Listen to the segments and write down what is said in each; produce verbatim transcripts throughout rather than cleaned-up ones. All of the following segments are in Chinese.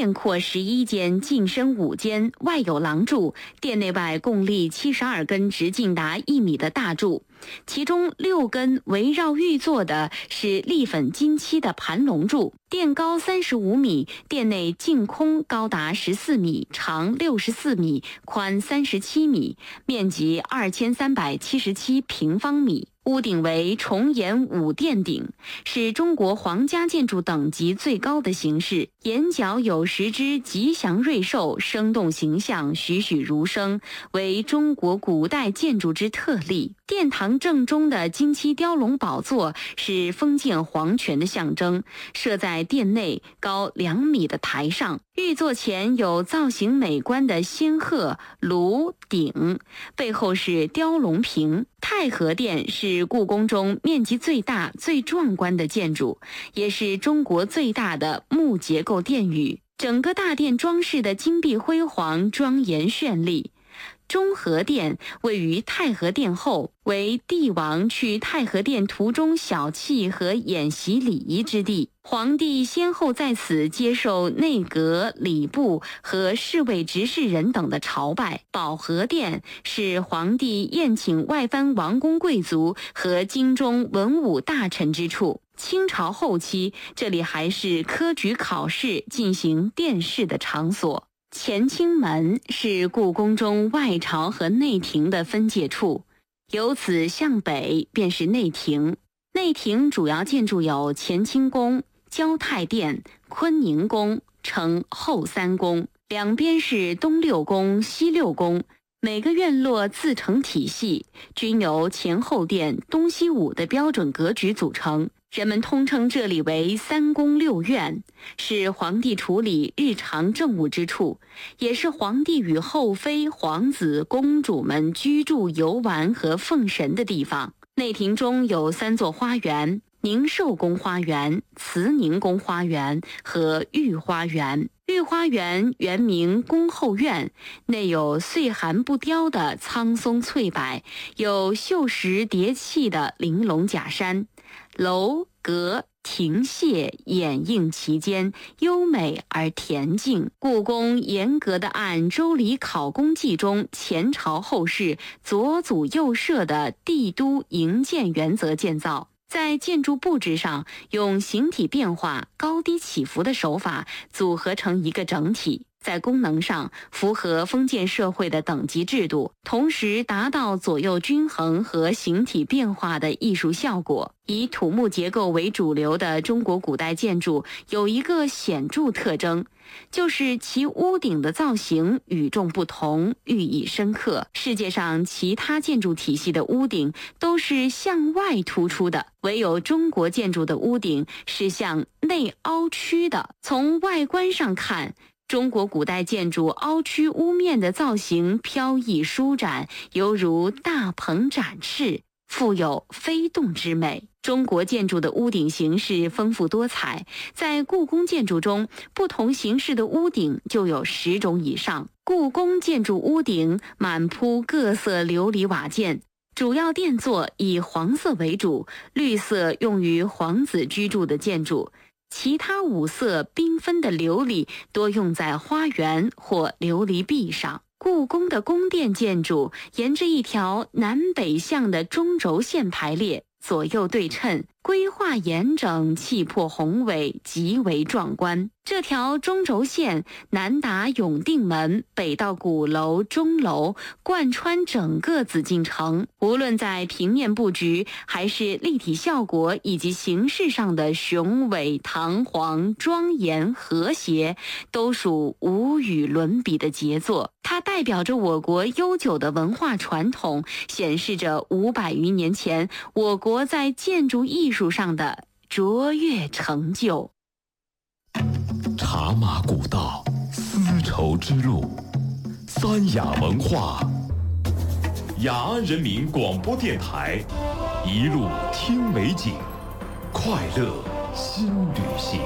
面阔十一间，进深五间，外有廊柱，殿内外共立七十二根直径达一米的大柱，其中六根围绕玉座的是立粉金漆的盘龙柱。殿高三十五米，殿内净空高达十四米，长六十四米，宽三十七米，面积二千三百七十七平方米。屋顶为重檐五殿顶，是中国皇家建筑等级最高的形式。檐角有十只吉祥瑞兽，生动形象，栩栩如生，为中国古代建筑之特例。殿堂正中的金漆雕龙宝座是封建皇权的象征，设在殿内高两米的台上。玉座前有造型美观的仙鹤、炉鼎，背后是雕龙屏。太和殿是故宫中面积最大、最壮观的建筑，也是中国最大的木结构殿宇。整个大殿装饰的金碧辉煌、庄严绚丽。中和殿位于太和殿后，为帝王去太和殿途中小憩和演习礼仪之地。皇帝先后在此接受内阁、礼部和侍卫执事人等的朝拜。保和殿是皇帝宴请外藩王公贵族和京中文武大臣之处。清朝后期，这里还是科举考试进行殿试的场所。乾清门是故宫中外朝和内廷的分界处，由此向北便是内廷。内廷主要建筑有乾清宫、交泰殿、坤宁宫，称后三宫，两边是东六宫、西六宫，每个院落自成体系，均由前后殿、东西五的标准格局组成。人们通称这里为三宫六院，是皇帝处理日常政务之处，也是皇帝与后妃、皇子、公主们居住、游玩和奉神的地方。内廷中有三座花园：宁寿宫花园、慈宁宫花园和御花园。御花园原名宫后院，内有岁寒不凋的苍松翠柏，有锈蚀叠砌的玲珑假山，楼阁亭榭掩映其间，优美而恬静。故宫严格的按《周礼考工记》中前朝后世左祖右摄的帝都营建原则建造，在建筑布置上用形体变化、高低起伏的手法组合成一个整体，在功能上符合封建社会的等级制度，同时达到左右均衡和形体变化的艺术效果。以土木结构为主流的中国古代建筑有一个显著特征，就是其屋顶的造型与众不同，寓意深刻。世界上其他建筑体系的屋顶都是向外突出的，唯有中国建筑的屋顶是向内凹曲的。从外观上看，中国古代建筑凹曲屋面的造型飘逸舒展，犹如大鹏展翅，富有飞动之美。中国建筑的屋顶形式丰富多彩，在故宫建筑中，不同形式的屋顶就有十种以上。故宫建筑屋顶满铺各色琉璃瓦件，主要殿座以黄色为主，绿色用于皇子居住的建筑，其他五色缤纷的琉璃多用在花园或琉璃壁上。故宫的宫殿建筑沿着一条南北向的中轴线排列，左右对称，规划严整，气魄宏伟，极为壮观。这条中轴线南达永定门，北到鼓楼、钟楼，贯穿整个紫禁城。无论在平面布局还是立体效果以及形式上的雄伟、堂皇、庄严、和谐，都属无与伦比的杰作。它代表着我国悠久的文化传统，显示着五百余年前我国在建筑艺术上的卓越成就。 茶马古道，丝绸之路，三雅文化。雅安人民广播电台，一路听美景，快乐新旅行。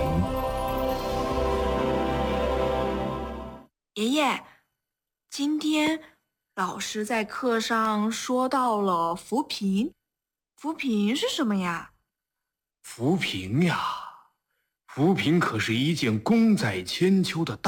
爷爷，今天老师在课上说到了扶贫，扶贫是什么呀？ 扶贫呀，扶贫可是一件功在千秋的大